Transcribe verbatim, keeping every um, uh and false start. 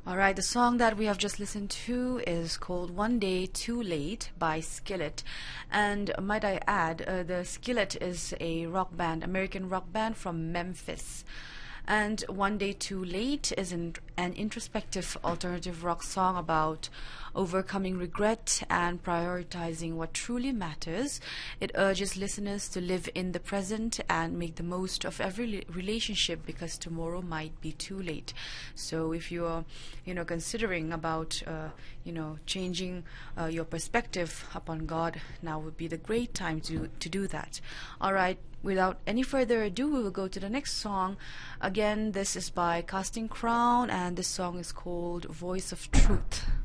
All right, the song that we have just listened to is called One Day Too Late by Skillet. And might I add, uh, the Skillet is a rock band, American rock band from Memphis. And One Day Too Late is an, an introspective alternative rock song about overcoming regret and prioritizing what truly matters. It urges listeners to live in the present and make the most of every relationship because tomorrow might be too late. So if you're, you know, considering about, uh, you know, changing uh, your perspective upon God, now would be the great time to, to do that. All right. Without any further ado, we will go to the next song. Again, this is by Casting Crown, and this song is called Voice of Truth.